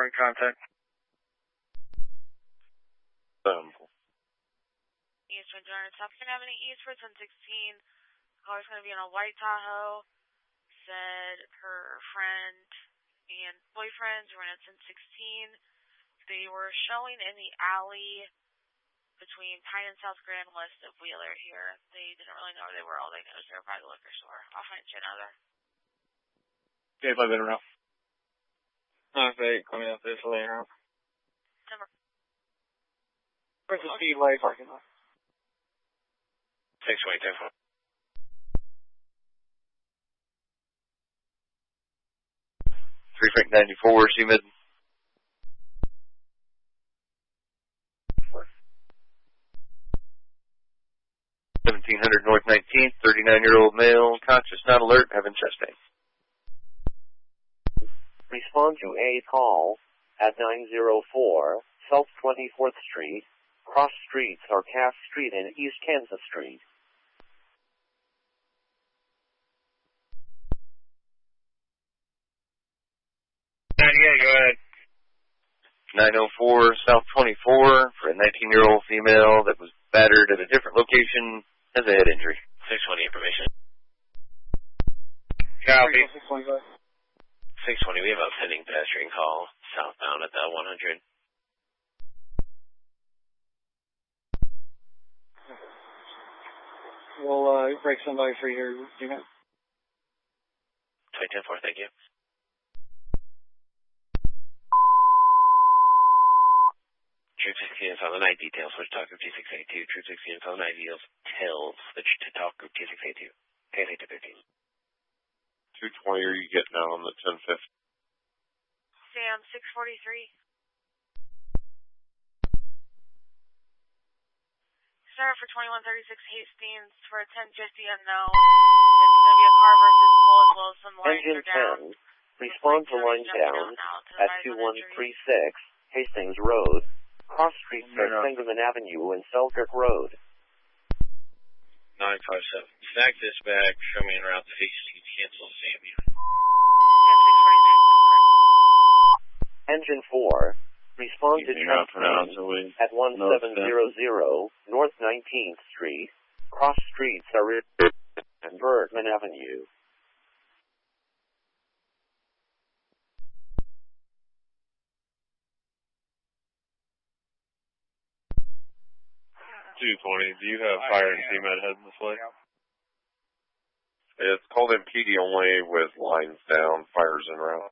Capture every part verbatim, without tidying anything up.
four in contact. Um. East Twin two hundred South Kent Avenue East for ten sixteen. Caller's going to be in a white Tahoe. Said her friend and boyfriend were in a ten sixteen. They were showing in the alley between Pine and South Grand west of Wheeler here. They didn't really know where they were. All they knew was they were by the liquor store. I'll find you another. Okay, five in a row. Nine eight coming up this later. Number. Where's the Speedway parking lot? Six twenty ten four. Three Frank ninety four, C mid. Seventeen hundred North Nineteenth, thirty nine year old male, conscious, not alert, having chest pain. Respond to a call at nine oh four South twenty-fourth Street. Cross streets are Cass Street and East Kansas Street. ninety-eight, go ahead. nine oh four South twenty-four for a nineteen year old female that was battered at a different location, has a head injury. six twenty information. Copy. six twenty, we have a pending pedestrian call southbound at the one hundred. We'll uh, break somebody free here. You know? twenty ten four, thank you. Troop sixteen is on the night details, switch to talk group T six eighty-two. Troop sixteen is on the night details, tells switch to talk group T six eighty-two. K S eight two fifteen. two twenty, are you getting out on the ten fifty? Sam, six forty-three. Start for twenty-one thirty-six Hastings for a ten fifty unknown. It's going to be a car versus pole as well as some lines Engine are down. ten, respond to line down at two one three six Hastings Road. Cross streets are Sangamon Avenue and Selkirk Road. nine five seven. Snack dispatch, show me en route to Hastings, cancel Sammy. Sam, six forty-three. Engine four, respond to Not train at one seven zero zero North nineteenth Street. Cross streets are and Bergman Avenue. two twenty, do you have fire and C med heading this way? It's called M P D only with lines down, fires en route.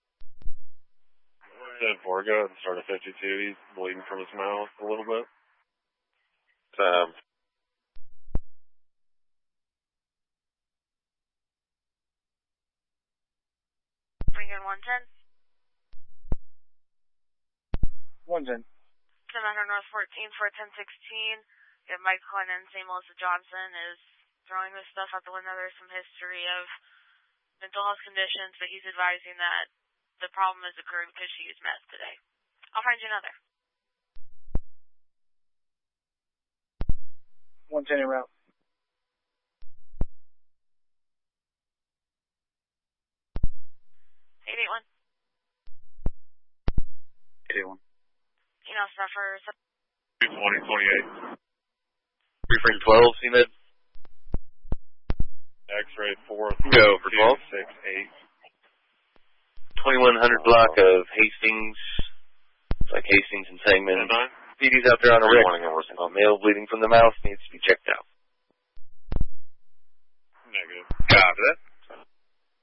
ten four, go ahead and start a fifty-two. He's bleeding from his mouth a little bit. Um, Bring in one ten. one ten. seven hundred North fourteen for a ten sixteen. Yeah, Mike Clinton, Saint Melissa Johnson is throwing this stuff out the window. There's some history of mental health conditions, but he's advising that the problem has occurred because she used meth today. I'll find you another. one ten en route. eight eight one. eight eight one. You know, suffer. two twenty, twenty-eight. three Frank twelve, C med. X-ray four, Go for twelve. six eight. twenty-one hundred block of Hastings. It's like Hastings and Sangamon. P D's out there on a wreck. A male bleeding from the mouth needs to be checked out. Negative. Copy that.